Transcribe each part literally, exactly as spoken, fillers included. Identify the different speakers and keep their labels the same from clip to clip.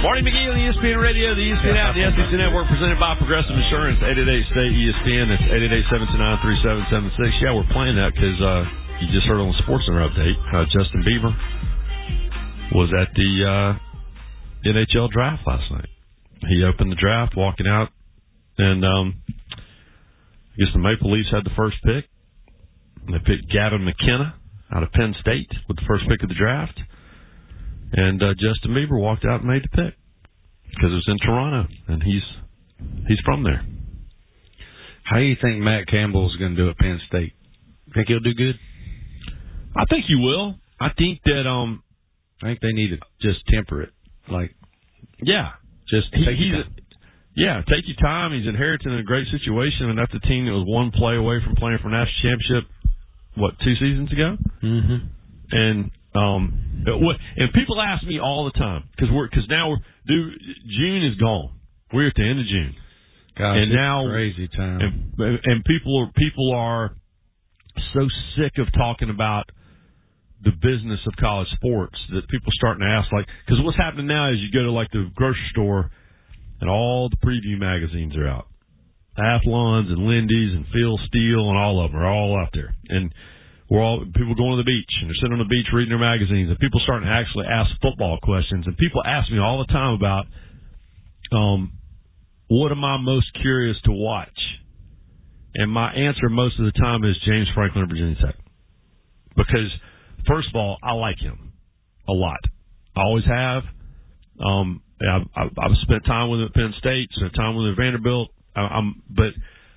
Speaker 1: Marty McGee on E S P N Radio, the E S P N app, the S E C Network, presented by Progressive Insurance. eight eight eight state E S P N. That's eight eight eight, seven two nine, three seven seven six. Yeah, we're playing that because uh, you just heard on the SportsCenter update, uh, Justin Bieber was at the uh, N H L draft last night. He opened the draft, walking out, and um, I guess the Maple Leafs had the first pick. They picked Gavin McKenna out of Penn State with the first pick of the draft. And uh, Justin Bieber walked out and made the pick because it was in Toronto, and he's he's from there.
Speaker 2: How do you think Matt Campbell's going to do at Penn State? Think he'll do good?
Speaker 1: I think he will. I think that um,
Speaker 2: I think they need to just temper it. Like,
Speaker 1: yeah,
Speaker 2: just
Speaker 1: he,
Speaker 2: take
Speaker 1: he's
Speaker 2: your time.
Speaker 1: Yeah, take your time. He's inheriting a great situation, and that's a team that was one play away from playing for national championship. What, two seasons ago?
Speaker 2: Mm-hmm.
Speaker 1: And um, and people ask me all the time because we're because now we're dude, June is gone. We're at the end of June,
Speaker 2: Gosh,
Speaker 1: and now
Speaker 2: crazy time.
Speaker 1: And, and people are people are so sick of talking about the business of college sports that people are starting to ask, like, because what's happening now is you go to like the grocery store and all the preview magazines are out. Athlons and Lindy's and Phil Steele and all of them are all out there. And we're all people going to the beach and they're sitting on the beach reading their magazines and people starting to actually ask football questions. And people ask me all the time about um, what am I most curious to watch? And my answer most of the time is James Franklin of Virginia Tech. Because, first of all, I like him a lot. I always have. Um, I've, I've, I've spent time with him at Penn State, spent time with him at Vanderbilt. I, I'm, but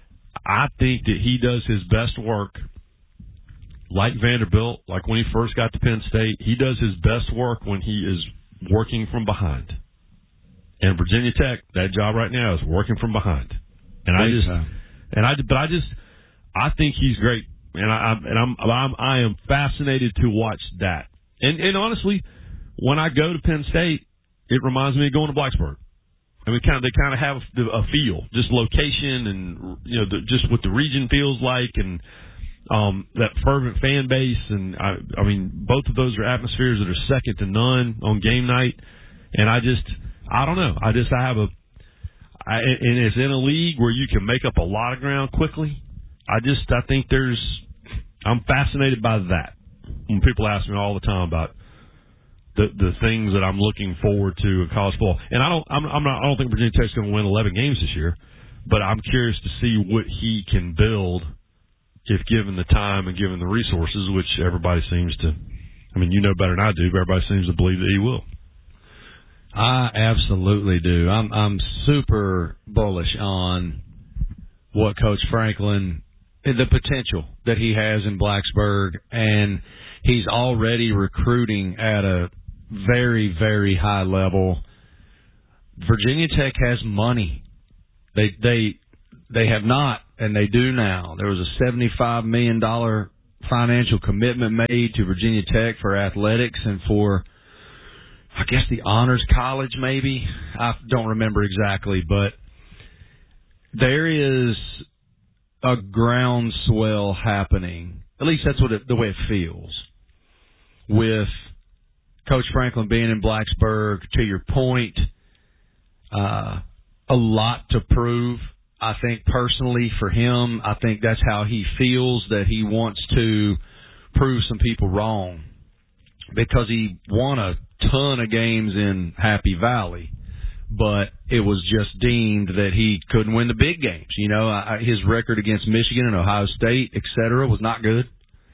Speaker 1: I think that he does his best work like Vanderbilt, like when he first got to Penn State. He does his best work when he is working from behind. And Virginia Tech, that job right now is working from behind. And I just, and I, but I just, I think he's great. And I, and I'm, I'm, I am fascinated to watch that. And, and honestly, when I go to Penn State, it reminds me of going to Blacksburg. I mean, kind of, they kind of have a feel, just location and, you know, the, just what the region feels like and um, that fervent fan base. And, I, I mean, both of those are atmospheres that are second to none on game night. And I just, I don't know. I just, I have a, I, and it's in a league where you can make up a lot of ground quickly. I just, I think there's, I'm fascinated by that. When people ask me all the time about the the things that I'm looking forward to in college football, and I don't, I'm, I'm not, I don't think Virginia Tech's going to win eleven games this year, but I'm curious to see what he can build if given the time and given the resources, which everybody seems to. I mean, you know better than I do, but everybody seems to believe that he will.
Speaker 2: I absolutely do. I'm I'm super bullish on what Coach Franklin, the potential that he has in Blacksburg, and he's already recruiting at a very, very high level. Virginia Tech has money. They they they have not, and they do now. There was a seventy-five million dollars financial commitment made to Virginia Tech for athletics and for, I guess, the Honors College maybe. I don't remember exactly, but there is a groundswell happening. At least that's what it, the way it feels. With Coach Franklin being in Blacksburg, to your point, uh, a lot to prove. I think personally for him, I think that's how he feels, that he wants to prove some people wrong because he won a ton of games in Happy Valley, but it was just deemed that he couldn't win the big games. You know, I, his record against Michigan and Ohio State, et cetera, was not good.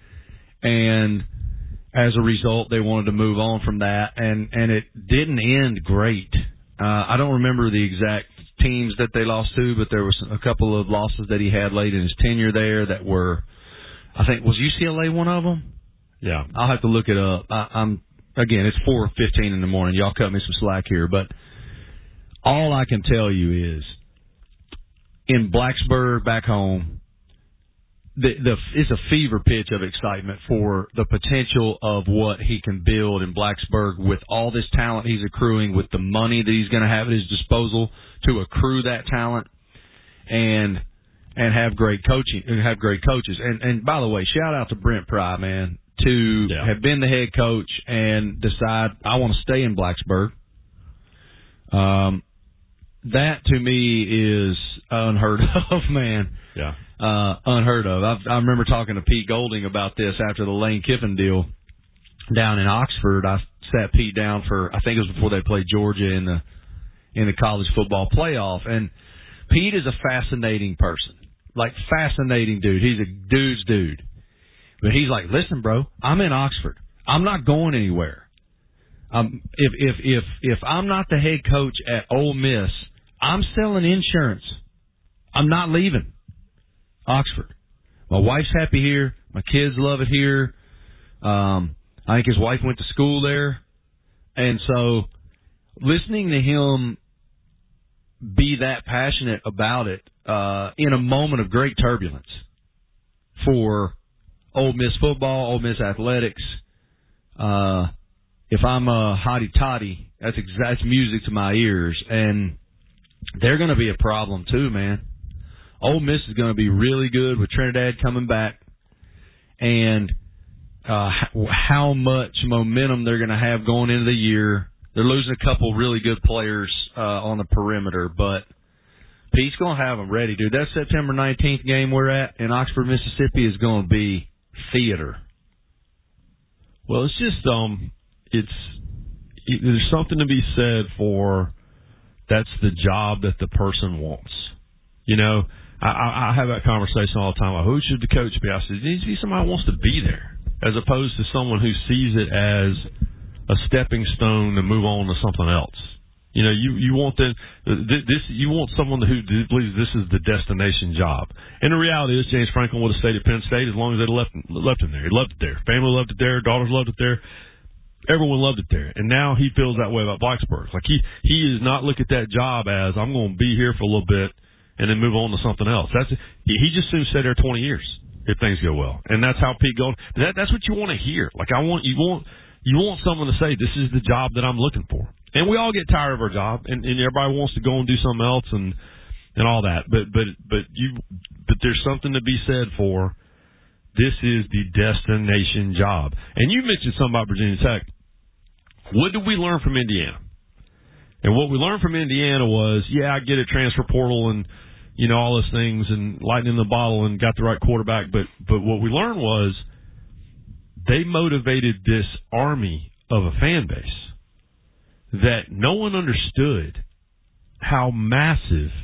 Speaker 2: And as a result, they wanted to move on from that, and, and it didn't end great. Uh, I don't remember the exact teams that they lost to, but there was a couple of losses that he had late in his tenure there that were, I think, was U C L A one of them?
Speaker 1: Yeah.
Speaker 2: I'll have to look it up. I, I'm Again, it's four fifteen in the morning. Y'all cut me some slack here, but all I can tell you is in Blacksburg back home, The, the it's a fever pitch of excitement for the potential of what he can build in Blacksburg with all this talent he's accruing, with the money that he's going to have at his disposal to accrue that talent, and and have great coaching and have great coaches. And and by the way, shout out to Brent Pry, man, to yeah. have been the head coach and decide I want to stay in Blacksburg. Um, that to me is unheard of, man.
Speaker 1: Yeah.
Speaker 2: Uh, unheard of. I've, I remember talking to Pete Golding about this after the Lane Kiffin deal down in Oxford. I sat Pete down for, I think it was before they played Georgia in the in the college football playoff. And Pete is a fascinating person, like fascinating dude. He's a dude's dude. But he's like, listen, bro, I'm in Oxford. I'm not going anywhere. Um, if if if if I'm not the head coach at Ole Miss, I'm selling insurance. I'm not leaving Oxford. My wife's happy here. My kids love it here. Um, I think his wife went to school there. And so listening to him be that passionate about it uh, in a moment of great turbulence for Ole Miss football, Ole Miss athletics, uh, if I'm a hotty-toddy, that's, ex- that's music to my ears. And they're going to be a problem too, man. Ole Miss is going to be really good with Trinidad coming back, and uh, how much momentum they're going to have going into the year. They're losing a couple really good players uh, on the perimeter, but Pete's going to have them ready, dude. That September nineteenth game we're at in Oxford, Mississippi is going to be theater.
Speaker 1: Well, it's just um, it's it, there's something to be said for that's the job that the person wants. You know, I, I have that conversation all the time. Like, who should the coach be? I said, it needs to be somebody who wants to be there, as opposed to someone who sees it as a stepping stone to move on to something else. You know, you, you want them, this, you want someone who believes this is the destination job. And the reality is James Franklin would have stayed at Penn State as long as they left, left him there. He loved it there. Family loved it there. Daughters loved it there. Everyone loved it there. And now he feels that way about Blacksburg. Like he, he is not look at that job as I'm going to be here for a little bit and then move on to something else. That's, he, he just soon stay there twenty years if things go well. And that's how Pete goes. That, that's what you want to hear. Like I want, you want, you want someone to say, this is the job that I'm looking for. And we all get tired of our job, and, and everybody wants to go and do something else and and all that. But but but you but there's something to be said for this is the destination job. And you mentioned something about Virginia Tech. What did we learn from Indiana? And what we learned from Indiana was, yeah, I get a transfer portal and you know all those things and lightning in the bottle and got the right quarterback. But but what we learned was they motivated this army of a fan base that no one understood how massive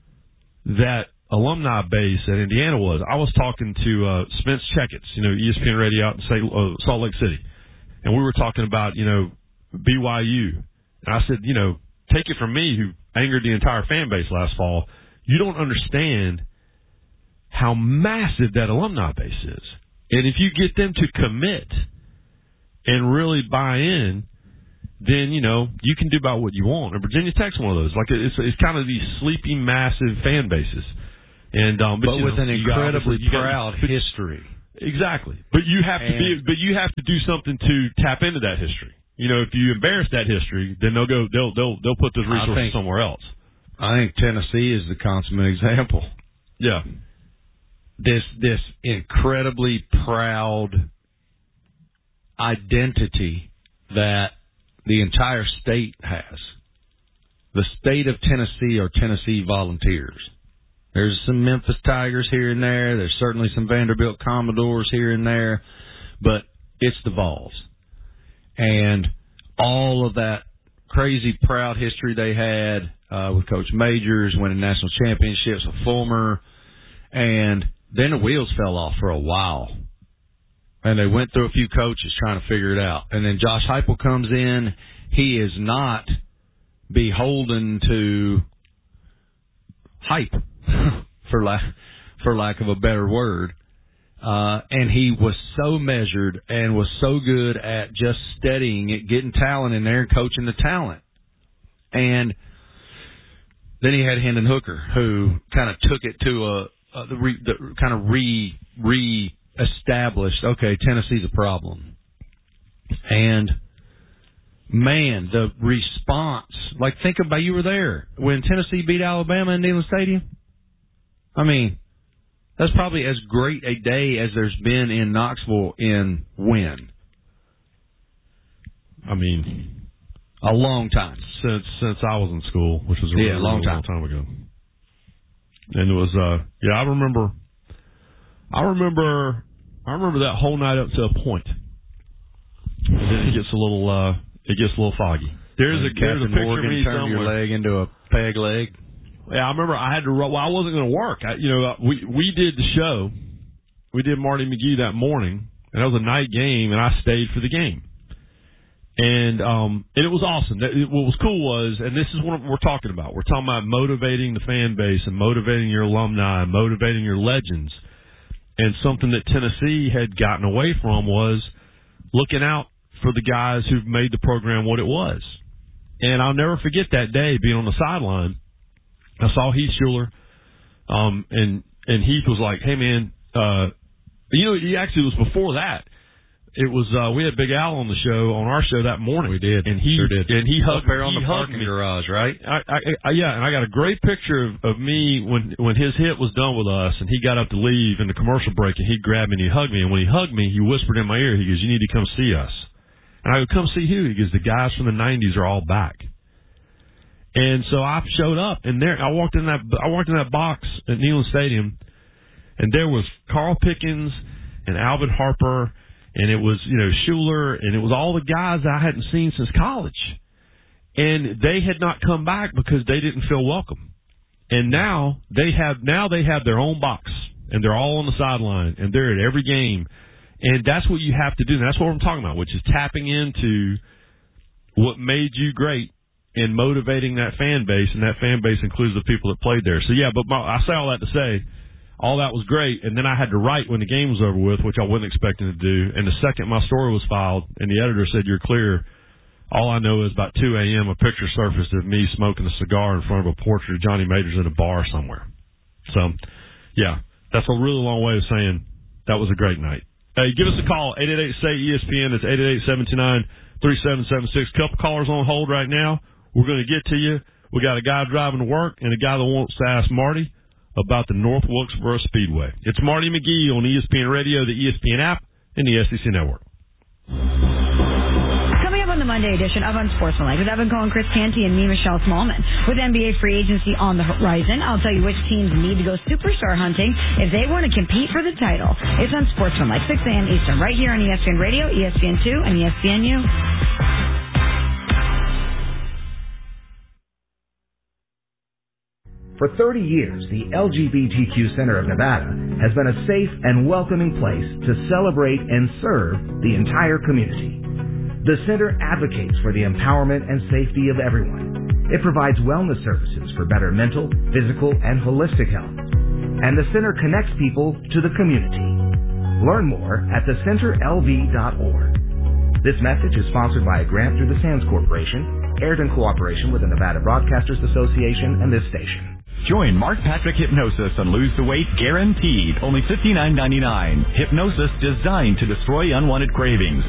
Speaker 1: that alumni base at Indiana was. I was talking to uh, Spence Checketts, you know, E S P N Radio out in St. Uh, Salt Lake City, and we were talking about, you know, B Y U. And I said, you know, take it from me, who angered the entire fan base last fall, you don't understand how massive that alumni base is. And if you get them to commit and really buy in, then, you know, you can do about what you want. And Virginia Tech's one of those. Like, it's it's kind of these sleepy, massive fan bases. And um, But,
Speaker 2: but with
Speaker 1: know,
Speaker 2: an incredibly
Speaker 1: got,
Speaker 2: proud
Speaker 1: but,
Speaker 2: history.
Speaker 1: Exactly. But you have
Speaker 2: and,
Speaker 1: to be, but you have to do something to tap into that history. You know, if you embarrass that history, then they'll go, they'll, they'll, they'll put those resources think, somewhere else.
Speaker 2: I think Tennessee is the consummate example.
Speaker 1: Yeah.
Speaker 2: This this incredibly proud identity that the entire state has. The state of Tennessee are Tennessee Volunteers. There's some Memphis Tigers here and there. There's certainly some Vanderbilt Commodores here and there. But it's the Vols. And all of that crazy proud history they had uh, with Coach Majors, winning national championships with Fulmer, and then the wheels fell off for a while. And they went through a few coaches trying to figure it out. And then Josh Heupel comes in. He is not beholden to hype, for lack, for lack of a better word. Uh, and he was so measured and was so good at just steadying it, getting talent in there and coaching the talent. And then he had Hendon Hooker, who kind of took it to a, a the, re, the kind of re re established. Okay, Tennessee's a problem, and man, the response. Like, think about, you were there when Tennessee beat Alabama in Neyland Stadium. I mean, that's probably as great a day as there's been in Knoxville in when.
Speaker 1: I mean,
Speaker 2: A long time.
Speaker 1: Since since I was in school, which was a
Speaker 2: yeah,
Speaker 1: really,
Speaker 2: long,
Speaker 1: really
Speaker 2: time.
Speaker 1: long time ago. And it was, uh, yeah, I remember, I remember, I remember that whole night up to a point. And then it gets a little, uh, it gets a little foggy. There's a, there's a picture
Speaker 2: Morgan
Speaker 1: of me
Speaker 2: turned
Speaker 1: somewhere.
Speaker 2: your leg into a peg leg.
Speaker 1: Yeah, I remember I had to, well, I wasn't going to work. I, you know, we, we did the show. We did Marty McGee that morning, and that was a night game, and I stayed for the game. And um, and it was awesome. That, it, what was cool was, and this is what we're talking about. We're talking about motivating the fan base and motivating your alumni and motivating your legends. And something that Tennessee had gotten away from was looking out for the guys who've made the program what it was. And I'll never forget that day being on the sideline. I saw Heath Schuler, um, and and Heath was like, "Hey man, uh, you know, he actually was before that." It was uh, we had Big Al on the show on our show that morning.
Speaker 2: We did,
Speaker 1: and he
Speaker 2: sure did.
Speaker 1: and he hugged
Speaker 2: Up there on
Speaker 1: he
Speaker 2: the
Speaker 1: hugged
Speaker 2: parking
Speaker 1: me.
Speaker 2: garage, right?
Speaker 1: I, I, I, yeah, and I got a great picture of, of me when when his hit was done with us, and he got up to leave in the commercial break, and he grabbed me and he hugged me. And when he hugged me, he whispered in my ear, he goes, "You need to come see us." And I go, "Come see who?" He goes, "The guys from the nineties are all back." And so I showed up, and there I walked in that I walked in that box at Neyland Stadium, and there was Carl Pickens and Alvin Harper. And it was, you know, Schuler, and it was all the guys that I hadn't seen since college. And they had not come back because they didn't feel welcome. And now they have now they have their own box, and they're all on the sideline, and they're at every game. And that's what you have to do. And that's what I'm talking about, which is tapping into what made you great and motivating that fan base, and that fan base includes the people that played there. So, yeah, but my, I say all that to say, all that was great, and then I had to write when the game was over with, which I wasn't expecting to do. And the second my story was filed and the editor said, "You're clear," all I know is about two a.m. a picture surfaced of me smoking a cigar in front of a portrait of Johnny Majors at a bar somewhere. So, yeah, that's a really long way of saying that was a great night. Hey, give us a call, eight eight eight, S A Y, E S P N. That's eight eight eight, seven two nine, three seven seven six. Couple callers on hold right now. We're going to get to you. We got a guy driving to work and a guy that wants to ask Marty about the North Wilkesboro Speedway. It's Marty McGee on E S P N Radio, the E S P N app, and the S E C Network.
Speaker 3: Coming up on the Monday edition of Unsportsmanlike with Evan Cohen, Chris Canty, and me, Michelle Smallman. With N B A free agency on the horizon, I'll tell you which teams need to go superstar hunting if they want to compete for the title. It's Unsportsmanlike, six a.m. Eastern, right here on E S P N Radio, E S P N two, and E S P N U.
Speaker 4: For thirty years, the L G B T Q Center of Nevada has been a safe and welcoming place to celebrate and serve the entire community. The center advocates for the empowerment and safety of everyone. It provides wellness services for better mental, physical, and holistic health. And the center connects people to the community. Learn more at the center L V dot org. This message is sponsored by a grant through the Sands Corporation, aired in cooperation with the Nevada Broadcasters Association and this station.
Speaker 5: Join Mark Patrick Hypnosis and lose the weight guaranteed. Only fifty-nine ninety-nine. Hypnosis designed to destroy unwanted cravings.